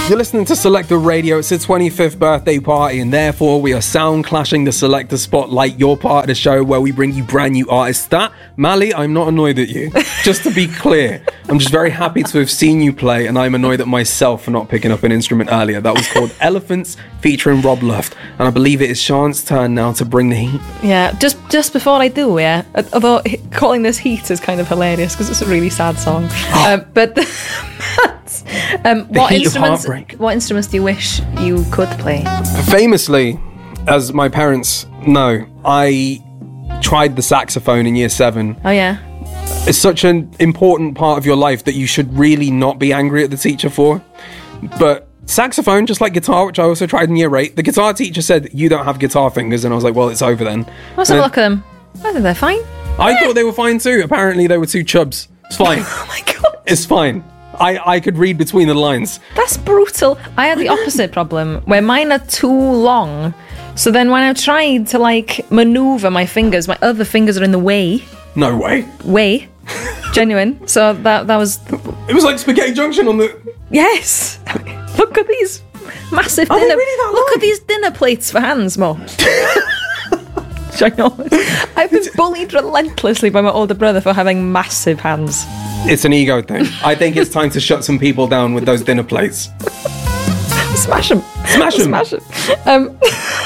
You're listening to Selector Radio. It's its 25th birthday party, and therefore we are sound clashing the Selector Spotlight, your part of the show where we bring you brand new artists. That, Mally, I'm not annoyed at you. Just to be clear, I'm just very happy to have seen you play, and I'm annoyed at myself for not picking up an instrument earlier. That was called Elephants, featuring Rob Luft, and I believe it is Sean's turn now to bring the heat. Yeah, just before I do, yeah, although calling this Heat is kind of hilarious because it's a really sad song. But what instruments do you wish you could play? Famously, as my parents know, I tried the saxophone in year 7. Oh yeah. It's such an important part of your life that you should really not be angry at the teacher for. But saxophone, just like guitar, which I also tried in year 8, the guitar teacher said, you don't have guitar fingers, and I was like, well, it's over then. Let's have a look at them. I think they're fine. I thought they were fine too. Apparently they were 2 chubs. It's fine. Oh my god. It's fine. I could read between the lines. That's brutal. I had the opposite problem, where mine are too long. So then when I tried to maneuver my fingers, my other fingers are in the way. No way. Way. Genuine. So that was... It was like Spaghetti Junction on the... Yes. Look at these massive Are they really that Look long? at these dinner plates for hands, Mo. Ginormous. I've been bullied relentlessly by my older brother for having massive hands. It's an ego thing. I think it's time to shut some people down with those dinner plates. Smash them. Smash them. Smash them.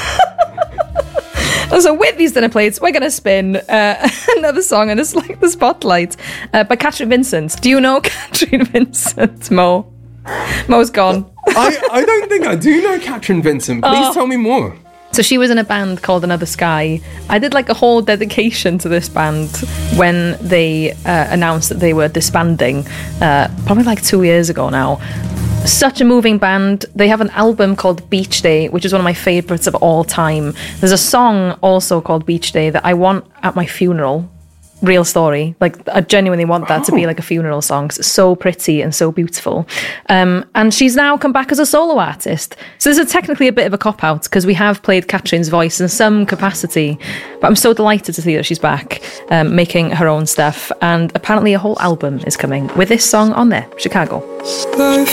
So with these dinner plates, we're going to spin another song, and it's like the Spotlight by Catherine Vincent. Do you know Catherine Vincent, Mo? Mo's gone. I don't think I do know Catherine Vincent. Please tell me more. So she was in a band called Another Sky. I did a whole dedication to this band when they announced that they were disbanding, probably 2 years ago now. Such a moving band. They have an album called Beach Day, which is one of my favourites of all time. There's a song also called Beach Day that I want at my funeral. Real story. I genuinely want that to be a funeral song, 'cause it's so pretty and so beautiful. And she's now come back as a solo artist. So this is technically a bit of a cop-out because we have played Catherine's voice in some capacity, but I'm so delighted to see that she's back making her own stuff, and apparently a whole album is coming with this song on there, Chicago. I